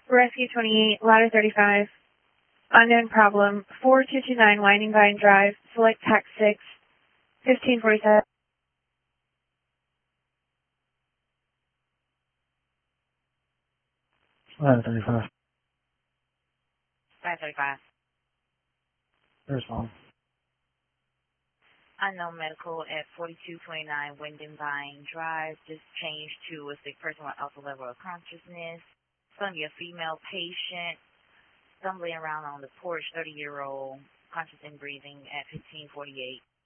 Rescue 28, ladder 35. Unknown problem. 4229 Winding Vine Drive. Select TAC 6. 1547. Ladder 35. Ladder 35. There's one. Unknown medical at 4229 Winding Vine Drive. Just changed to a sick person with alpha level of consciousness. It's going to be a female patient stumbling around on the porch, 30-year-old, conscious and breathing at 1548.